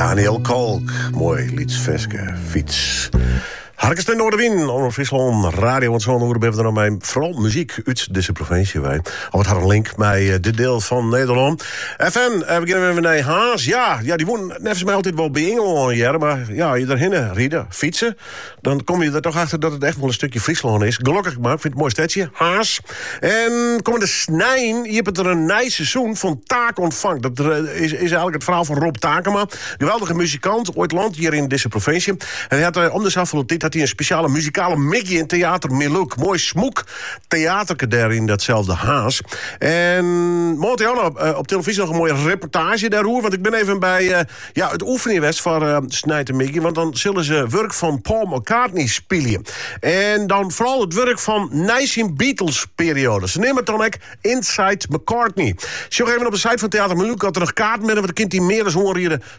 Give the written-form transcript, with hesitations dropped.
Daniel Kalk. Mooi liedveske fiets. Harkens ten Noorderwien, onder Friesland Radio. Want zo'n horen hebben we dan mijn vooral muziek uit deze provincie. Wij. Al wat had een link met dit deel van Nederland. FM, we beginnen even naar Haas. Ja, die wonen net mij altijd wel bij Engeland. Ja, maar ja, je daarheen rijden, fietsen. Dan kom je er toch achter dat het echt wel een stukje Friesland is. Gelukkig maar, ik vind het een mooi stadje. Haas. En komende snijn, je hebt er een nice seizoen van Taak ontvangt. Dat is eigenlijk het verhaal van Rob Takema. Geweldige muzikant, ooit land hier in deze provincie. En hij had om de zoveel tijd had hij een speciale muzikale miggie in Theater Miluk. Mooi smoek theaterke daar in datzelfde Haas. En momenteel op televisie nog een mooie reportage daarover. Want ik ben even bij het oefening van Snijt en Miggie. Want dan zullen ze werk van Paul McCartney spelen. En dan vooral het werk van Nice Beatles periode. Ze nemen het dan ook Inside McCartney. Zie even op de site van Theater Miluk dat er nog kaarten met. Want dan kunt hij meer dan horen